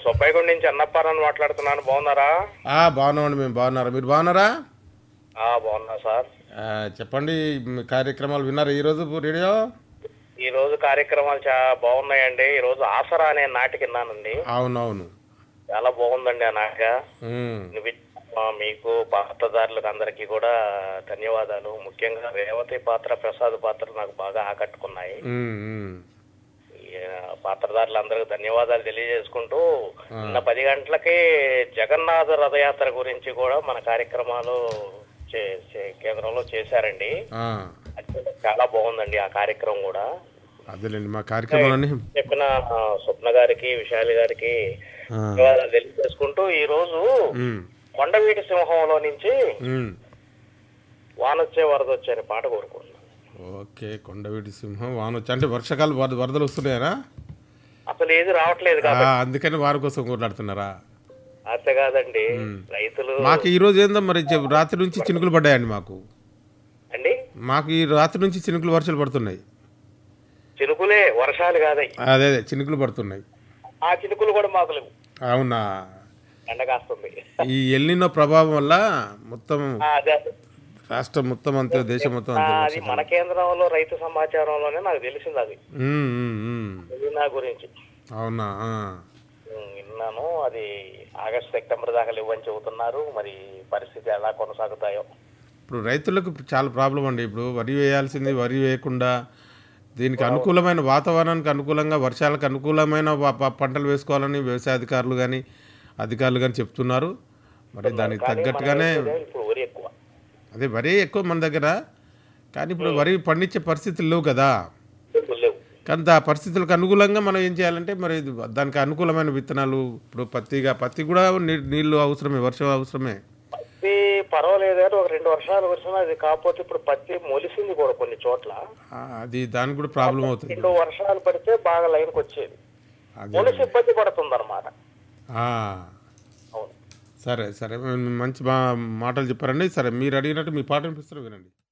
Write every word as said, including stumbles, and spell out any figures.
సుబ్బయ్యగూడ నుంచి అన్నప్పారని మాట్లాడుతున్నాను. బాగున్నారా? ఆ, బాగున్నామండి. మేము బాగున్నారా? మీరు బాగున్నారా? ఆ బాగున్నా సార్. ఆ, చెప్పండి. మీ కార్యక్రమాలు విన్నారా ఈరోజు రేడియో? ఈ రోజు కార్యక్రమాలు చాలా బాగున్నాయండి. ఈ రోజు ఆసరా అనే నాటిక విన్నానండి. అవునవును. చాలా బాగుందండి ఆ నాటిక. ఉమ్, నువ్వు ఆ, మీకు పాత్రదారులకు అందరికీ కూడా ధన్యవాదాలు. ముఖ్యంగా రేవతి పాత్ర, ప్రసాద్ పాత్ర నాకు బాగా ఆకట్టుకున్నాయి. ఉమ్, ఉమ్. ఈ, ఆ, పాత్రదారులందరికీ ధన్యవాదాలు తెలియజేసుకుంటూ ఆ, నిన్న పది గంటలకి జగన్నాథ రథయాత్ర గురించి కూడా మన కార్యక్రమాలు చే- చే- కేంద్రంలో చేశారండి. ఆ, అది చాలా బాగుందండి ఆ కార్యక్రమం కూడా. అదేలేండి మా కార్యక్రమాలన్నీ. చెప్పిన ఆ, స్వప్న గారికి, విశాలి గారికి ఆ, ధన్యవాదాలు తెలియజేసుకుంటూ ఈ రోజు ఉమ్, కొండవీటి సింహంలో నుంచి ఉమ్. వానొచ్చే వరదొచ్చే అనే పాట కోరుకుంటున్నాను. ఓకే. కొండవీటి సింహం వానొచ్చి అంటే వర్షాకాలం వరద వరదలు వస్తున్నాయనా? అసలు ఏది రావట్లేదు ఆ, కాబట్టి అందుకని వారి కోసం కొట్లాడుతున్నారా? అంతే కాదండి. రైతులు మాకు ఈ రోజు ఏందో మరి చె- రాత్రి నుంచి చినుకులు పడ్డాయండి మాకు. అండి మాకు ఈ రాత్రి నుంచి చినుకులు వర్షాలు పడుతున్నాయి. చినుకులే, వర్షాలు కాదయి. అదే అదే చినుకులు పడుతున్నాయి. ఆ చినుకులు కూడా మాకు లేవు. అవునా? ఎండ కాస్తుంది. ఈ ఎల్నినో ప్రభావం వల్ల మొత్తం ఆ, అదే అదే. రాష్ట్రం మొత్తం అంతే, దేశం మొత్తం ఆ, అంతే అది వర్షాకాలం. మన కేంద్రంలో రైతు సమాచారంలోనే నాకు తెలిసింది అది ఉమ్, ఉమ్, ఉమ్. నా గురించి. అవునా? ఆ. ఉమ్, విన్నాను. అది ఆగస్ట్ సెప్టెంబర్ దాకా లేవని చెబుతున్నారు. మరి పరిస్థితి ఎలా కొనసాగుతాయో. ఇప్పుడు రైతులకు చాలా ప్రాబ్లం అండి. ఇప్పుడు వరి వేయాల్సింది వరి వేయకుండా దీనికి అనుకూలమైన వాతావరణానికి అనుకూలంగా వర్షాలకు అనుకూలమైన ప- ప- పంటలు వేసుకోవాలని వ్యవసాయ అధికారులు కానీ అధికారులు కానీ చెప్తున్నారు. మరి దానికి కానీ తగ్గట్టుగానే మన రైతులే ఇప్పుడు వరి ఎక్కువ. అదే వరి ఎక్కువ మన దగ్గర. కానీ ఇప్పుడు వరి పండించే పరిస్థితులు లేవు కదా. ఇప్పుడు లేవు. కానీ ఆ పరిస్థితులకు అనుకూలంగా మనం ఏం చేయాలంటే మరి ఇది దానికి అనుకూలమైన విత్తనాలు ఇప్పుడు పత్తిగా పత్తి కూడా నీ- నీళ్లు అవసరమే, వర్షం అవసరమే. పత్తి పర్వాలేదు కానీ ఒక రెండు వర్షాలు వచ్చినా అది కాకపోతే ఇప్పుడు పత్తి మొలిసింది కూడా కొన్ని చోట్ల. ఆ, అది దానికి కూడా ప్రాబ్లం అవుతుంది. రెండు వర్షాలు పడితే బాగా లైన్కి వచ్చేది. అదే మొలిసి ఇబ్బంది పడుతుంది అనమాట. ఆ, అవును. సరే సరే మంచి మా మాటలు చెప్పారండి. సరే, మీరు అడిగినట్టు మీ పాట వినిపిస్తారు, వినండి.